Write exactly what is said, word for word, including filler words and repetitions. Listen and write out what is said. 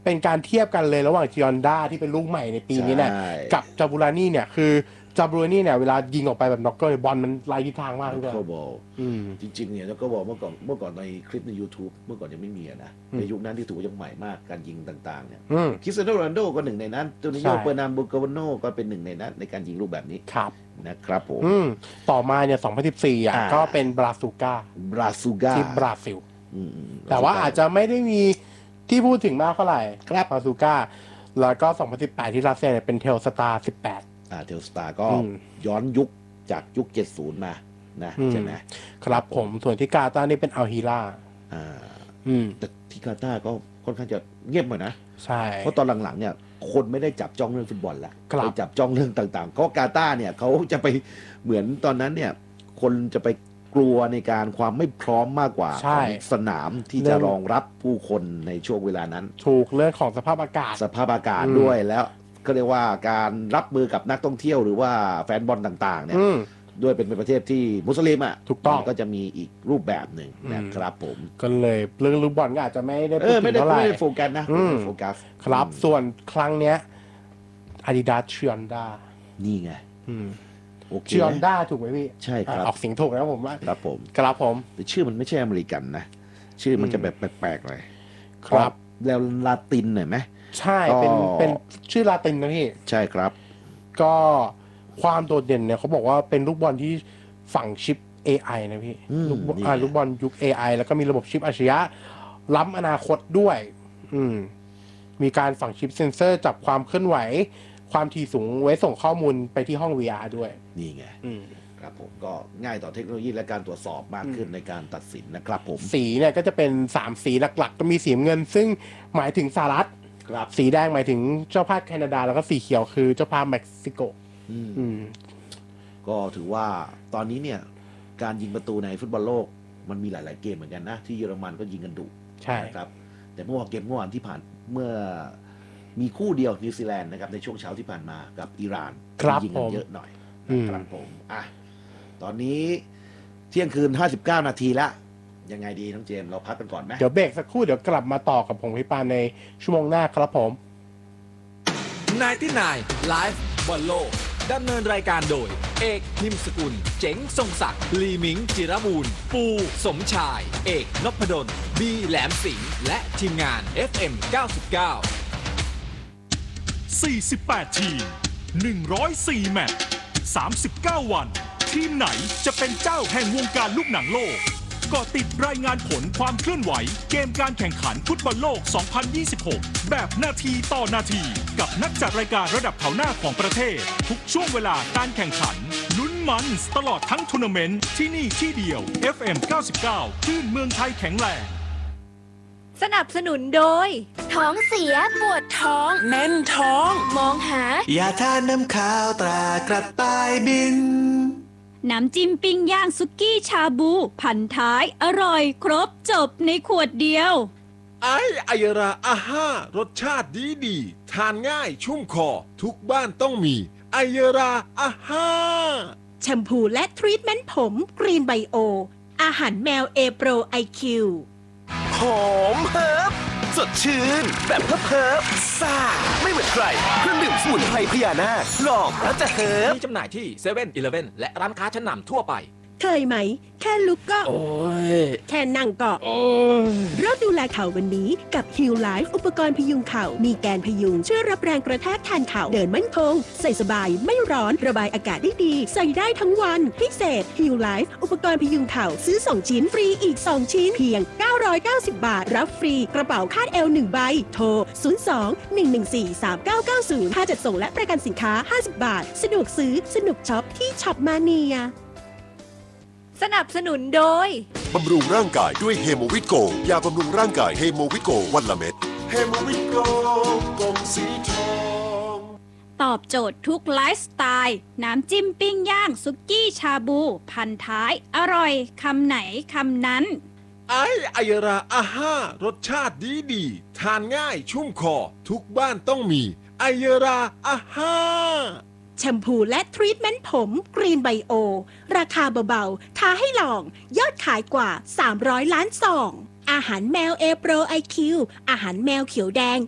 เป็นการเทียบกันเลยระหว่างจิออนด้าที่เป็นลูกใหม่ในปีนี้เนี่ยกับจาบูรานี่เนี่ยคือจาบูรานี่เนี่ยเวลายิงออกไปแบบน็อกเกอร์บอลมันไล่ทิศทางมากเลยน็อกเกอร์บอลจริงๆเนี่ยน็อกเกอร์บอลเมื่อก่อนเมื่อก่อนในคลิปใน YouTube เมื่อก่อนยังไม่มีนะในยุคนั้นที่ถือว่ายังใหม่มากการยิงต่างๆเนี่ยคริสเตียโนโรนัลโดก็หนึ่งในนั้นโจนิโญ่เปอร์นัมโบกาวาโนก็เป็นหนึ่งในนั้นในการยิงลูกแบบนี้นะครับผมต่อมาเนี่ยสองพันสิบสี่อ่ะก็เป็นบราซูก้าบราซูก้าที่บราซิลแต่ว่าอาจจะไม่ได้มีที่พูดถึงมากเท่าไหร่ครับบราซูก้าแล้วก็สองพันสิบแปดที่รัสเซียเนี่ยเป็นเทลสตาร์สิบแปดอ่าเทลสตาร์ก็ย้อนยุคจากยุคเจ็ดสิบมานะใช่ไหมครับผมส่วนที่กาตาร์นี่เป็นอัลฮิล่าอ่าแต่ที่กาตาร์ก็ค่อนข้างจะเงียบหน่อยนะใช่เพราะตอนหลังๆเนี่ยคนไม่ได้จับจ้องเรื่องฟุตบอลแล้วไปจับจ้องเรื่องต่างๆเพราะกาตาร์เนี่ยเขาจะไปเหมือนตอนนั้นเนี่ยคนจะไปกลัวในการความไม่พร้อมมากกว่าสนามที่จะรองรับผู้คนในช่วงเวลานั้นถูกเรื่องของสภาพอากาศสภาพอากาศด้วยแล้วก็เรียกว่าการรับมือกับนักท่องเที่ยวหรือว่าแฟนบอลต่างๆเนี่ยด้วยเป็นประเทศที่มุสลิมอ่ะถูกต้องก็จะมีอีกรูปแบบหนึ่งนะครับผมก็เลยเรื่องลูกบอลก็อาจจะไม่ได้พูดถึงเท่าไหร่ไม่ได้โฟกัสนะโฟกัสครับส่วนครั้งเนี้ย Adidas Chionda นี่ไง Chionda ถูกไหมพี่ใช่ครับออกเสียงถูกนะผมว่าครับผมครับผมแต่ชื่อมันไม่ใช่อเมริกันนะชื่อมันจะแบบแปลกๆเลยครับแล้วลาตินหน่อยไหมใช่เป็นเป็นชื่อลาตินนะพี่ใช่ครับก็ความโดดเด่นเนี่ยเขาบอกว่าเป็นลูกบอลที่ฝังชิป เอ ไอ นะพี่ลูกบอลลูกบอลยุค เอ ไอ แล้วก็มีระบบชิปอัจฉริยะล้ำอนาคตด้วยอืมมีการฝังชิปเซ็นเซอร์จับความเคลื่อนไหวความถี่สูงไว้ส่งข้อมูลไปที่ห้อง วี อาร์ ด้วยนี่ไงครับผมก็ง่ายต่อเทคโนโลยีและการตรวจสอบมากขึ้นในการตัดสินนะครับผมสีเนี่ยก็จะเป็นสามสีหลักๆก็มีสีเงินซึ่งหมายถึงสหรัฐสีแดงหมายถึงเจ้าภาพแคนาดาแล้วก็สีเขียวคือเจ้าภาพเม็กซิโกก็ถือว่าตอนนี้เนี่ยการยิงประตูในฟุตบอลโลกมันมีหลายๆเกมเหมือนกันนะที่เยอรมันก็ยิงกันดุใช่ครับแต่เมื่อวานเกมเมื่อวานที่ผ่านเมื่อมีคู่เดียวนิวซีแลนด์นะครับในช่วงเช้าที่ผ่านมากับอิหร่านยิงกันเยอะหน่อยครับผมอ่ะตอนนี้เที่ยงคืนห้าสิบเก้านาทีละยังไงดีน้องเจมส์เราพักกันก่อนไหมเดี๋ยวเบรกสักครู่เดี๋ยวกลับมาต่อกับผมพี่ปานในชั่วโมงหน้าครับผมนายที่นายไลฟ์บอลโลกดำเนินรายการโดยเอกนิมสกุลเจ๋งทรงศักดิ์ลีมิงจิรบูรณ์ปูสมชายเอกนพดลบีแหลมสิงห์และทีมงาน เอฟ เอ็ม เก้าสิบเก้าสี่สิบแปด ทีมหนึ่งร้อยสี่แมตช์สามสิบเก้าวันทีมไหนจะเป็นเจ้าแห่งวงการลูกหนังโลกก็ติดรายงานผลความเคลื่อนไหวเกมการแข่งขันฟุตบอลโลก สองพันยี่สิบหก แบบนาทีต่อนาทีกับนักจัดรายการระดับแถวหน้าของประเทศทุกช่วงเวลาการแข่งขันลุ้นมันตลอดทั้งทัวร์นาเมนต์ที่นี่ที่เดียว เอฟ เอ็ม เก้าสิบเก้า คลื่นเมืองไทยแข็งแรงสนับสนุนโดยท้องเสียปวดท้องแน่นท้องมองหายาทานน้ำขาวตรากระต่ายบินน้ำจิ้มปิ้งย่างซุกี้ชาบูพันท้ายอร่อยครบจบในขวดเดียวไอไอราอาห้ารสชาติดีดีทานง่ายชุ่มคอทุกบ้านต้องมีไอราอาห้าแชมพูและทรีทเมนต์ผมกรีนไบโออาหารแมวเอโปรไอคิวหอมเฮิร์บสดชื่นแบบเพิบเพิบซ่าไม่เหมือนใครเครื่องดื่มสมุนไพรพญานาคลองแล้วจะเฮิร์บมีจำหน่ายที่เซเว่นอีเลฟเว่นและร้านค้าชั้นนำทั่วไปเคยไหมแค่ลุกก็โอ้ยแค่นั่งก็โอ้ยเริ่มดูแลเข่าวันนี้กับ Heal Life อุปกรณ์พยุงเข่ามีแกนพยุงช่วยรับแรงกระแทกแทนเข่าเดินมั่นคงใส่สบายไม่ร้อนระบายอากาศได้ดีใส่ได้ทั้งวันพิเศษ Heal Life อุปกรณ์พยุงเข่าซื้อสองชิ้นฟรีอีกสองชิ้นเพียงเก้าร้อยเก้าสิบบาทรับฟรีกระเป๋าคาดเอวหนึ่งใบโทรศูนย์ สอง หนึ่ง หนึ่ง สี่ สาม เก้า เก้า ศูนย์ค่าจัดส่งและประกันสินค้าห้าสิบบาทสะดวกซื้อสนุกช็อปที่ช็อปมาเนียสนับสนุนโดยบำรุงร่างกายด้วยเฮโมวิโกยาบำรุงร่างกายเฮโมวิโกวันละเม็ดเฮโมวิโกกลมสีทองตอบโจทย์ทุกไลฟ์สไตล์น้ำจิ้มปิ้งย่างซุกี้ชาบูพันท้ายอร่อยคำไหนคำนั้นไอไอราอาห้ารสชาติดีดีทานง่ายชุ่มคอทุกบ้านต้องมีไอราอาห้าแชมพูและทรีทเมนต์ผมกรีนไบโอราคาเบาๆท้าให้ลองยอดขายกว่าสามร้อยล้านซองอาหารแมวเอโปรไอคิวอาหารแมวเขียวแดง